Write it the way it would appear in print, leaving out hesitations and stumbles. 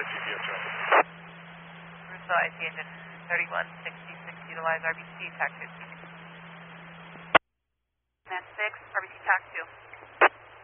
GPS traffic. Russo IC engine 3160, 6 utilize RBC, taxi 2